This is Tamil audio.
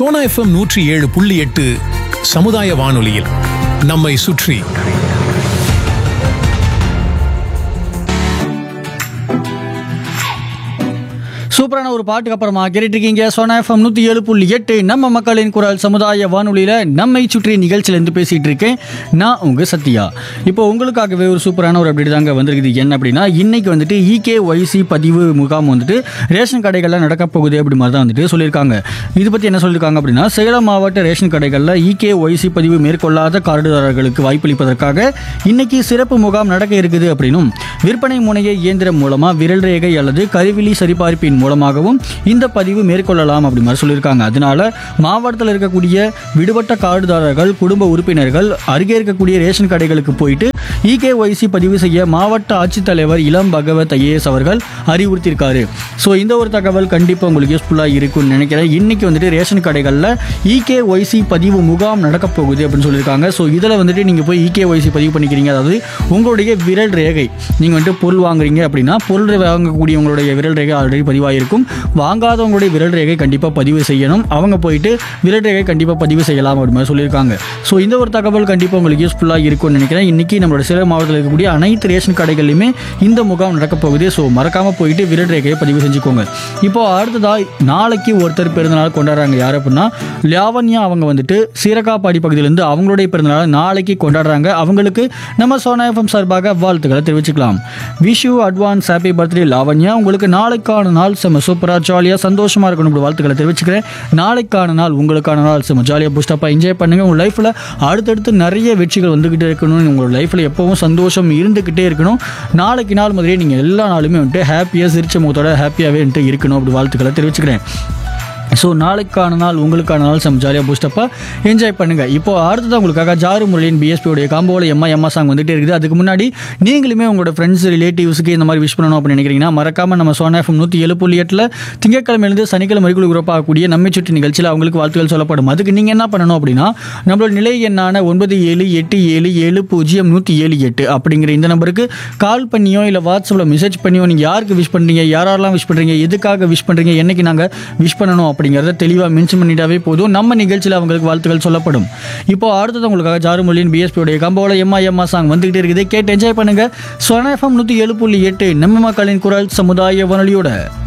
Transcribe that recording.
சோனா எஃப்எம் 107.8 சமுதாய வானொலியில் நம்மை சுற்றி. சூப்பரான ஒரு பாட்டுக்கு அப்புறமா கேட்டுட்டு இருக்கீங்க சோனா எஃப்எம் 107.8 நம்ம மக்களின் குரல் சமுதாய வானொலியில் நம்மை சுற்றி நிகழ்ச்சியிலேருந்து பேசிகிட்டு இருக்கேன் நான் உங்கள் சத்யா. இப்போ உங்களுக்காகவே ஒரு சூப்பரான ஒரு அப்டேட் தாங்க வந்திருக்குது. என்ன அப்படின்னா, இன்னைக்கு வந்துட்டு EKYC பதிவு முகாம் வந்துட்டு ரேஷன் கடைகளில் நடக்க போகுது அப்படி மாதிரி தான் வந்துட்டு சொல்லியிருக்காங்க. இது பற்றி என்ன சொல்லியிருக்காங்க அப்படின்னா, சேலம் மாவட்ட ரேஷன் கடைகளில் EKYC பதிவு மேற்கொள்ளாத கார்டுதாரர்களுக்கு வாய்ப்பளிப்பதற்காக இன்னைக்கு சிறப்பு முகாம் நடக்க இருக்குது அப்படின்னும், விற்பனை முனைய இயந்திரம் மூலமாக விரல் ரேகை அல்லது கருவிழி சரிபார்ப்பின் மூலமாகவும் இந்த பதிவு மேற்கொள்ளலாம் அப்படி மாதிரி சொல்லியிருக்காங்க. அதனால மாவட்டத்தில் இருக்கக்கூடிய விடுபட்ட கார்டுதாரர்கள், குடும்ப உறுப்பினர்கள் அருகே இருக்கக்கூடிய ரேஷன் கடைகளுக்கு போயிட்டு EKYC பதிவு செய்ய மாவட்ட ஆட்சித்தலைவர் இளம் பகவத் IAS அவர்கள் அறிவுறுத்தியிருக்காரு. ஸோ இந்த ஒரு தகவல் கண்டிப்பாக உங்களுக்கு யூஸ்ஃபுல்லாக இருக்கும்னு நினைக்கிறேன். இன்னைக்கு வந்துட்டு ரேஷன் கடைகளில் EKYC பதிவு முகாம் நடக்க போகுது அப்படின்னு சொல்லியிருக்காங்க. ஸோ இதில் வந்துட்டு நீங்கள் போய் EKYC பதிவு பண்ணிக்கிறீங்க. அதாவது உங்களுடைய விரல் ரேகை, நீங்கள் வந்துட்டு பொருள் வாங்குறீங்க அப்படின்னா பொருள் வாங்கக்கூடிய உங்களுடைய விரல் ரேகை ஆல்ரெடி பதிவாயிருக்கும். வாங்காதவங்களுடைய விரல் ரேகை கண்டிப்பாக பதிவு செய்யணும். அவங்க போயிட்டு விரல் ரேகை கண்டிப்பாக பதிவு செய்யலாம் அப்படி மாதிரி சொல்லியிருக்காங்க. ஸோ இந்த ஒரு தகவல் கண்டிப்பாக உங்களுக்கு யூஸ்ஃபுல்லாக இருக்கும்னு நினைக்கிறேன். இன்னைக்கு நம்மளோட சேலம் மாவட்டத்தில் இருக்கக்கூடிய அனைத்து ரேஷன் கடைகளிலுமே இந்த முகாம் நடக்க போகுது. ஸோ மறக்காமல் போயிட்டு விரல் ரேகையை பதிவு செஞ்சுக்கோங்க. இப்போ அடுத்ததாக நாளைக்கு ஒருத்தர் பிறந்தநாள் கொண்டாடுறாங்க. யார் அப்படின்னா லாவண்யா. அவங்க வந்துட்டு சீரகாப்பாடி பகுதியிலேருந்து அவங்களுடைய பிறந்தநாள் நாளைக்கு கொண்டாடுறாங்க. அவங்களுக்கு நம்ம சோனா எஃப்எம் சார்பாக வாழ்த்துக்களை தெரிவிச்சுக்கலாம். Wish you advance happy birthday Lavanya. உங்களுக்கு நாளைக்கான நாள் செம்ம சூப்பராக ஜாலியாக சந்தோஷமாக இருக்கணும் இப்படி வாழ்த்துக்களை தெரிவிச்சுக்கிறேன். நாளைக்கான நாள் உங்களுக்கான நாள் செம்ம ஜாலியாக பூஸ்டப்பாக என்ஜாய் பண்ணுங்கள். உங்கள் லைஃப்பில் அடுத்தடுத்து நிறைய வெற்றிகள் வந்துக்கிட்டே இருக்கணும். உங்களோட லைஃப்பில் எப்போவும் சந்தோஷம் இருந்துக்கிட்டே இருக்கணும். நாளைக்கு நாள் மாதிரியே நீங்கள் எல்லா நாளுமே வந்துட்டு ஹாப்பியாக சிரிச்ச முகத்தோட ஹாப்பியாகவே வந்துட்டு இருக்கணும் அப்படி வாழ்த்துக்களை தெரிவிச்சுக்கிறேன். ஸோ நாளைக்கான நாள் உங்களுக்கான நாள் செம்ம ஜாலியாக பூஸ்டப்பாக என்ஜாய் பண்ணுங்கள். இப்போ அடுத்ததான் உங்களுக்காக ஜாரு முரளியின் BSPயோடைய காம்போவில் எம்மா சாங் வந்துகிட்டே இருக்குது. அதுக்கு முன்னாடி நீங்களுமே உங்களோட ஃப்ரெண்ட்ஸ் ரிலேட்டிவ்ஸுக்கு இந்த மாதிரி விஷ் பண்ணணும் அப்படின்னு நினைக்கிறீங்கன்னா மறக்காமல் நம்ம சோனா எஃப்எம் 107.8 திங்கட்கிழமையிலிருந்து சனிக்கிழமை வரைக்கும் உறப்பாகக்கூடிய நம்மை சுற்றி நிகழ்ச்சியில் அவங்களுக்கு வாழ்த்துக்கள் சொல்லப்படும். அதுக்கு நீங்கள் என்ன பண்ணணும் அப்படின்னா, நம்மளோட நிலை எண்ணான 9787700178 அப்படிங்கிற இந்த நம்பருக்கு கால் பண்ணியோ இல்லை வாட்ஸ்அப்பில் மெசேஜ் பண்ணியோ நீங்கள் யாருக்கு விஷ் பண்ணுறீங்க, யாரெல்லாம் விஷ் பண்ணுறீங்க, எதுக்காக விஷ் பண்ணுறீங்க, என்னைக்கு நாங்கள் விஷ் பண்ணணும் அப்படிங்கிறத தெளிவாக மென்ஷன் பண்ணிட்டாவே போதும். நம்ம நிகழ்ச்சியில் அவங்களுக்கு வாழ்த்துக்கள் சொல்லப்படும். இப்போ அடுத்தது உங்களுக்காக ஜாரு முரளியின் BSPயோடைய காம்போவில் எம்மா சாங் வந்துகிட்டே இருக்குது. கேட்டு என்ஜாய் பண்ணுங்க. சோனா எஃப்எம் 107.8 நம்ம மக்களின் குரல் சமுதாய வானொலியோட.